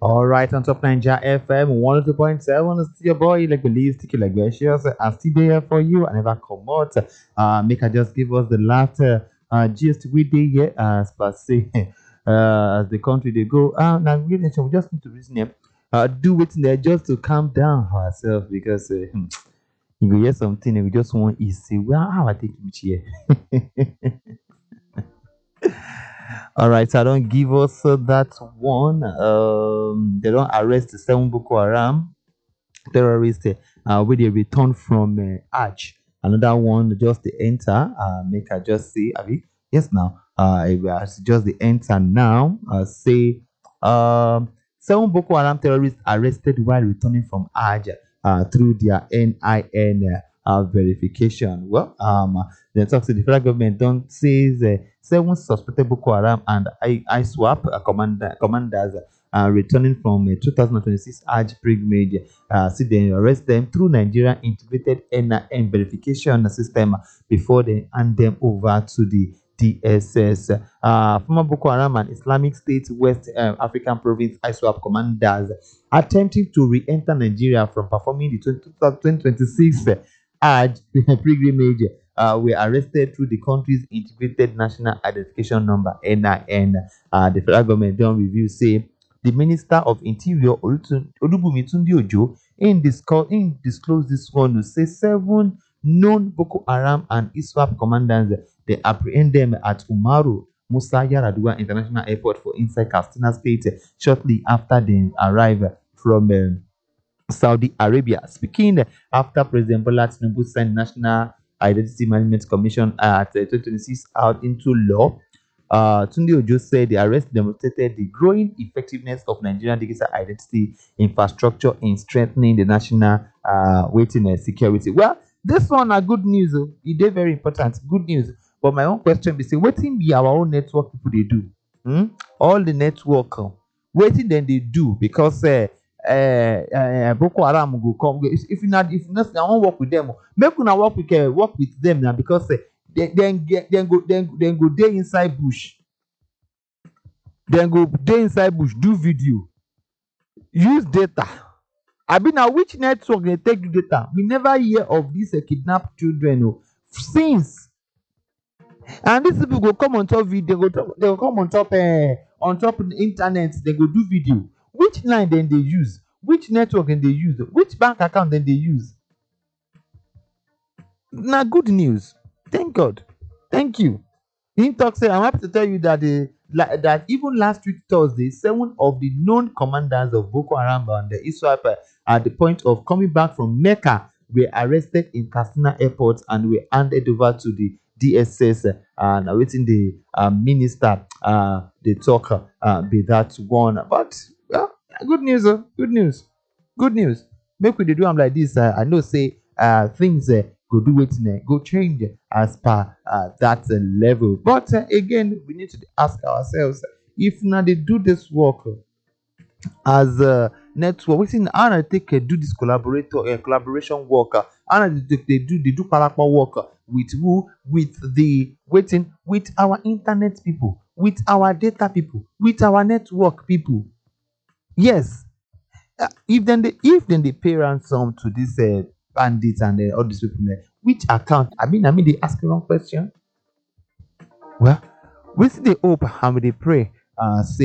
All right, on Top Ninja FM 102.7, it's your boy, like believe, sticky like precious. I'm still there for you. I never come out. Make I just give us the last gist we did here, as per se, as the country they go. Now, we just need to reason them. Do it in there just to calm down ourselves because you go hear something and we just want to say, well, how I take you here. All right, so I don't give us that one. They don't arrest the 7 Boko Haram terrorists when they return from Hajj. Another one just the enter. Make I just say, Abi, yes now. Just the enter now. Say, 7 Boko Haram terrorists arrested while returning from Hajj through their NIN verification. Well, they talk to the federal government. Don't say 7 suspected Boko Haram and ISWAP commanders returning from 2026 Hajj pilgrimage. See, they arrest them through Nigeria integrated NIN verification system before they hand them over to the DSS. Former Boko Haram and Islamic State West African Province ISWAP commanders attempting to re-enter Nigeria from performing the 2026 Hajj pilgrimage were arrested through the country's integrated national identification number NIN. The federal government don't review say the Minister of Interior Olubunmi Tunde Ojo in disclose this one to say 7 known Boko Haram and ISWAP commanders they apprehend them at Umaru Musa Yar'Adua International Airport for inside Katsina State shortly after they arrive from Saudi Arabia. Speaking after President Bola Tinubu signed National Identity Management Commission at 2026 out into law, Tunde Ojo said the arrest demonstrated the growing effectiveness of Nigerian digital identity infrastructure in strengthening the national security. Well, this one are good news. It is very important. Good news. But my own question is, wetin be our own network people they do? All the network, wetin then they do because Boko Haram go come. If you not, I won't work with them. Make una work with them now because then go dey inside bush. Then go dey inside bush, do video, use data. I mean, now which network they take the data? We never hear of these kidnapped children since. And these people go come on top video, they go come on top the internet, they go do video. Which line then they use? Which network then they use? Which bank account then they use? Now good news. Thank God. Thank you. In talk say, I'm happy to tell you that that even last week Thursday, 7 of the known commanders of Boko Haram and the ISWAP at the point of coming back from Mecca were arrested in Katsina Airport and were handed over to the DSS and awaiting the minister. They talk be that one, but good news, good news, good news. Make we dey do am like this. I know say things go do wetin go change as per that level. But again, we need to ask ourselves if now they do this work as a network. Wetin how na take do this collaboration work? How na they do parappa work with who? With the waiting with our internet people, with our data people, with our network people. Yes, if then they pay ransom to these bandits and all these people, which account? I mean, they ask the wrong question. Well, we see the hope and we dey pray. Say